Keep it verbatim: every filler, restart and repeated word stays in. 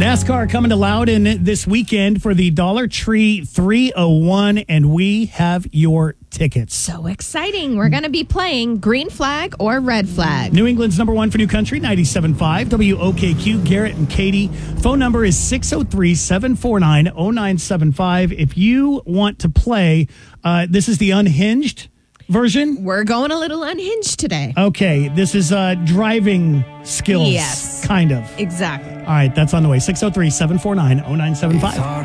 NASCAR coming to Loudon this weekend for the Dollar Tree three oh one, and we have your tickets. So exciting. We're going to be playing Green Flag or Red Flag. New England's number one for New Country, ninety-seven point five W O K Q. Garrett and Katie. Phone number is six oh three, seven four nine, oh nine seven five. If you want to play, uh, this is the unhinged version. We're going a little unhinged today. Okay, this is uh, driving skills. Yes. Kind of. Exactly. All right, that's on the way. six oh three, seven four nine, oh nine seven five.